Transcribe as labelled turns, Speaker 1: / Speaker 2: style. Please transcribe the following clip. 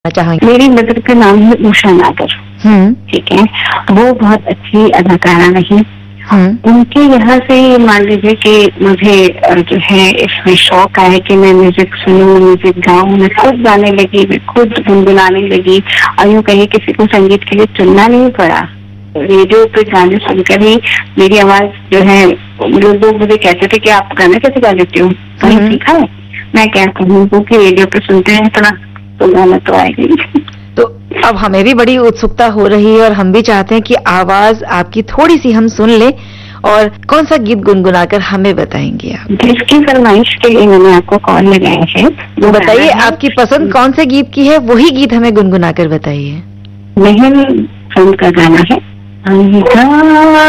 Speaker 1: चाहेंगे?
Speaker 2: मेरी मदर का नाम है उषा नागर। ठीक है, वो बहुत अच्छी अदाकारा रही। उनके यहाँ से मान लीजिए कि मुझे जो है इसमें शौक आया कि मैं म्यूजिक सुनूं, म्यूजिक गाऊं। मैं खुद गाने लगी, मैं खुद गुनगुनाने लगी और यूँ कहिए किसी को संगीत के लिए चुनना नहीं पड़ा। रेडियो पे गाने सुनकर ही मेरी आवाज जो है, लोग मुझे कहते थे कि आप गाना कैसे गा लेते हो, कहीं सीखा है? मैं क्या कहूँ कि रेडियो पे सुनते हैं इतना, तो गाना तो आएगा ही।
Speaker 1: तो अब हमें भी बड़ी उत्सुकता हो रही है और हम भी चाहते हैं कि आवाज आपकी थोड़ी सी हम सुन लें। और कौन सा गीत गुनगुनाकर हमें बताएंगे आप?
Speaker 2: जिसकी फरमाइश के लिए मैंने आपको कॉल लगाया है
Speaker 1: वो बताइए, आपकी पसंद कौन से गीत की है, वही गीत हमें गुनगुनाकर बताइए।
Speaker 2: महल फिल्म का गाना है।